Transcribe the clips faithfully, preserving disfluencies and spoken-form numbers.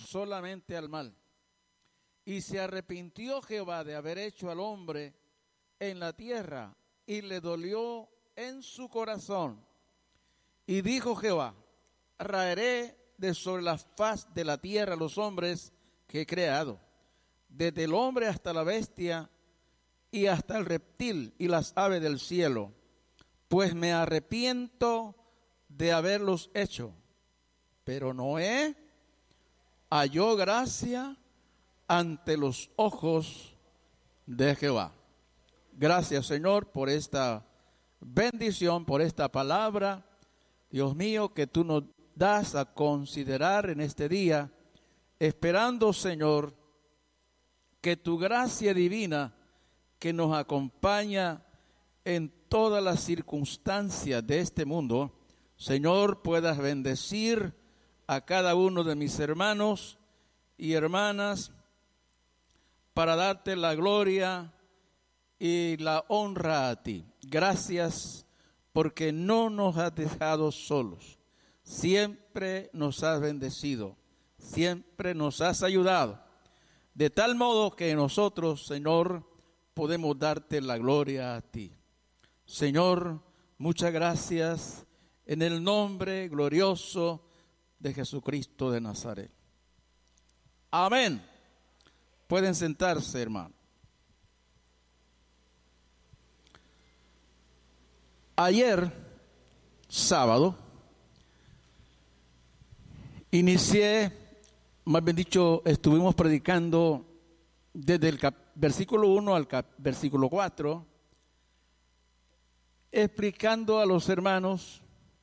solamente al mal. Y se arrepintió Jehová de haber hecho al hombre en la tierra, y le dolió en su corazón. Y dijo Jehová: raeré de sobre la faz de la tierra los hombres que he creado, desde el hombre hasta la bestia, y hasta el reptil y las aves del cielo, pues me arrepiento de haberlos hecho. Pero Noé halló gracia ante los ojos de Jehová. Gracias, Señor, por esta bendición, por esta palabra, Dios mío, que tú nos das a considerar en este día, esperando, Señor, que tu gracia divina, que nos acompaña en todas las circunstancias de este mundo, Señor, puedas bendecir a cada uno de mis hermanos y hermanas para darte la gloria y la honra a ti. Gracias porque no nos has dejado solos. Siempre nos has bendecido, siempre nos has ayudado, de tal modo que nosotros, Señor, podemos darte la gloria a ti. Señor, muchas gracias en el nombre glorioso de Jesucristo de Nazaret. Amén. Pueden sentarse, hermano. Ayer, sábado, inicié, más bien dicho, estuvimos predicando desde el cap- versículo uno al cap- versículo cuatro, explicando a los hermanos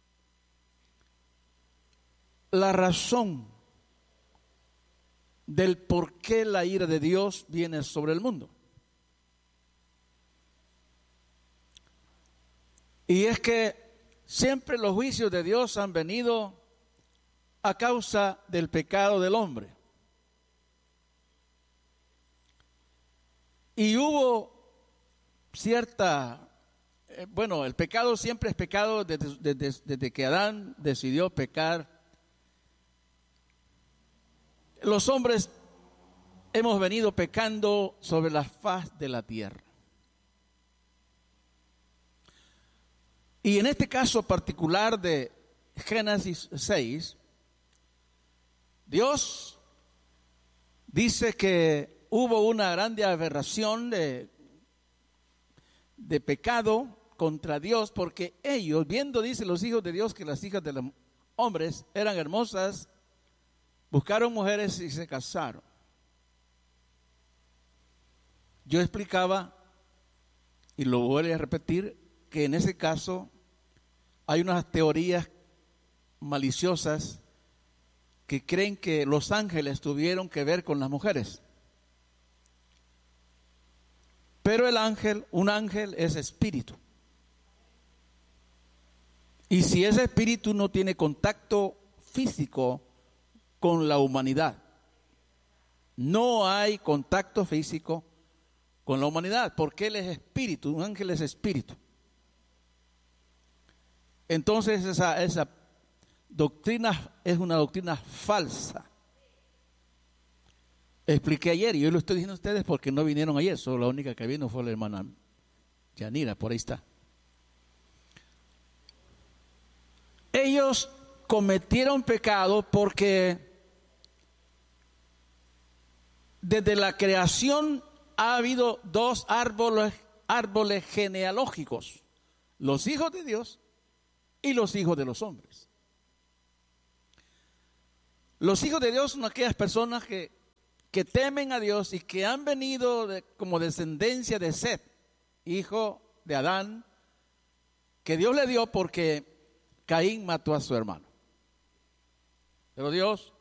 la razón del por qué la ira de Dios viene sobre el mundo. Y es que siempre los juicios de Dios han venido a causa del pecado del hombre. Y hubo cierta, eh, bueno, el pecado siempre es pecado desde, desde, desde que Adán decidió pecar. Los hombres hemos venido pecando sobre la faz de la tierra. Y en este caso particular de Génesis seis, Dios dice que hubo una grande aberración de, de pecado contra Dios, porque ellos, viendo, dice, los hijos de Dios, que las hijas de los hombres eran hermosas, buscaron mujeres y se casaron. Yo explicaba, y lo voy a repetir, que en ese caso hay unas teorías maliciosas que creen que los ángeles tuvieron que ver con las mujeres. Pero el ángel, un ángel es espíritu. Y si ese espíritu no tiene contacto físico con la humanidad, no hay contacto físico con la humanidad, porque él es espíritu, un ángel es espíritu. Entonces esa, esa doctrina es una doctrina falsa. Expliqué ayer, y yo lo estoy diciendo a ustedes porque no vinieron ayer, solo la única que vino fue la hermana Yanira, por ahí está. Ellos cometieron pecado porque desde la creación ha habido dos árboles, árboles genealógicos, los hijos de Dios y los hijos de los hombres. Los hijos de Dios son aquellas personas que, que temen a Dios y que han venido de, como descendencia de Set, hijo de Adán, que Dios le dio porque Caín mató a su hermano. Pero Dios